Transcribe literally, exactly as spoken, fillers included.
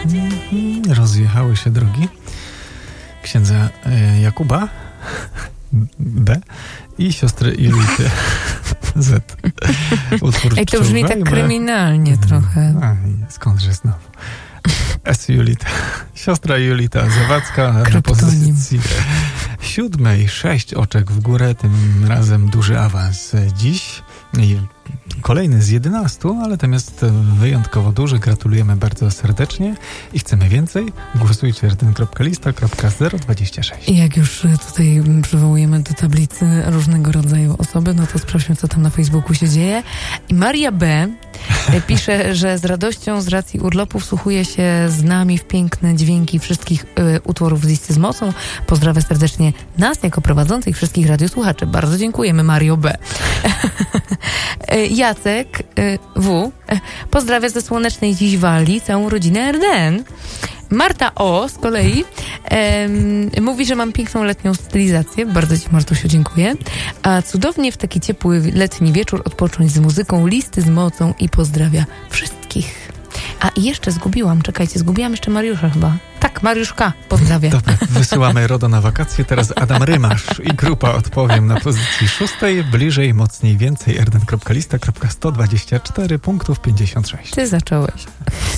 Rozjechały się drogi księdza e, Jakuba B i siostry Julity Z. Utwór Ej, to brzmi tak kryminalnie trochę. A, skądże znowu? S. Julita. Siostra Julita Zawadzka na pozycji siódmej. Sześć oczek w górę, tym razem duży awans dziś. I kolejny z jedenastu, ale ten jest wyjątkowo duży. Gratulujemy bardzo serdecznie i chcemy więcej. Głosujcie r t n kropka lista kropka zero dwadzieścia sześć. I jak już tutaj przywołujemy do tablicy różnego rodzaju osoby, no to sprawdźmy, co tam na Facebooku się dzieje. I Maria B. pisze, że z radością z racji urlopu wsłuchuje się z nami w piękne dźwięki wszystkich y, utworów z listy z mocą. Pozdrawia serdecznie nas jako prowadzących wszystkich radiosłuchaczy. Bardzo dziękujemy, Mario B. Jacek y, W. pozdrawia ze słonecznej dziś Walii całą rodzinę R D N. Marta O. z kolei em, mówi, że mam piękną letnią stylizację. Bardzo ci, Martusiu, dziękuję. A cudownie w taki ciepły letni wieczór odpocząć z muzyką, listy z mocą i pozdrawia wszystkich. A i jeszcze zgubiłam, czekajcie, zgubiłam jeszcze Mariusza chyba. Tak, Mariuszka, pozdrawia. Dobra, wysyłamy RODO na wakacje. Teraz Adam Rymasz i grupa Odpowiem na pozycji szóstej. Bliżej, mocniej, więcej. r t n kropka lista kropka sto dwadzieścia cztery punktów pięćdziesiąt sześć. Ty zacząłeś.